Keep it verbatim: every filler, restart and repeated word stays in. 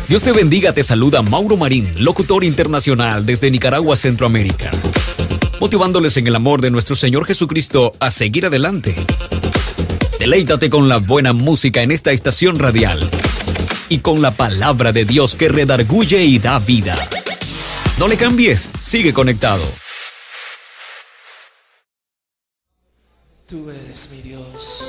Dios te bendiga, te saluda Mauro Marín, locutor internacional desde Nicaragua, Centroamérica, motivándoles en el amor de nuestro Señor Jesucristo a seguir adelante. Deleítate con la buena música en esta estación radial y con la palabra de Dios que redarguye y da vida. No le cambies, sigue conectado. Tú eres mi Dios.